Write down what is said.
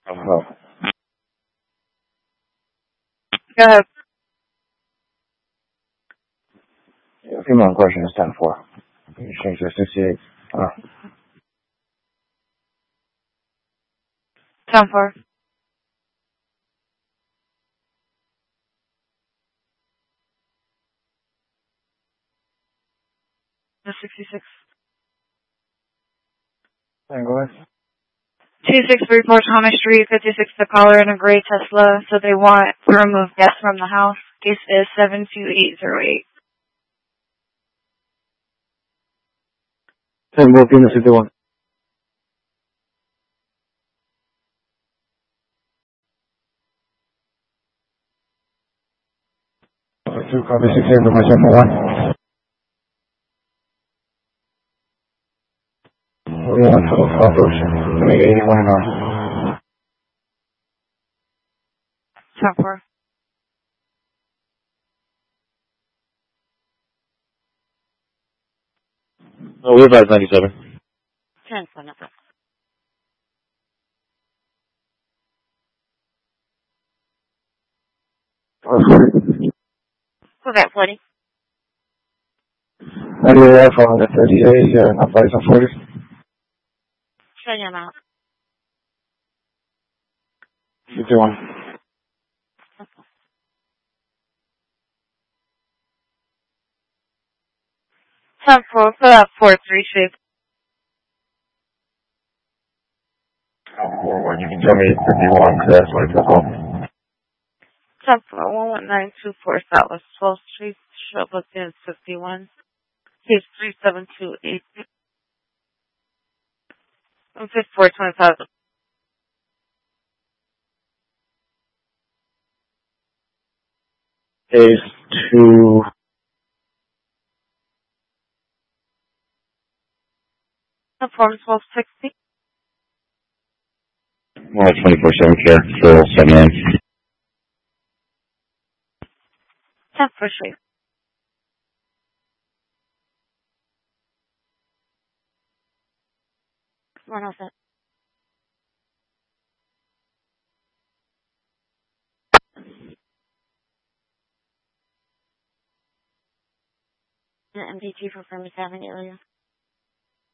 Oh, Go ahead. female in question is 10-4. You change to 68. 10-4. The 66. Go ahead. 2634 Thomas Street, 56 the caller in a gray Tesla. So they want to remove guests from the house. Case is 72808. 10 more units 51. 2 copy 68 for myself for 1. 41 for the operation. Make 81 an hour. 10-4. Oh, we're about 97. 10-4, no problem. Who's that, 40? 98 for the 38, not price on 40. Show your amount. 51. For that 4-3 shape. Or you can tell me 51, because that's what it's called. 10-4, 11924 Southwest 12th Street. Show booked in 51. Case 37280. I'm 5425. Case 2. Form 1260. 24/7 care, full 7 a.m. 10-4 shape. 107. The MPG for Fermis Avenue area.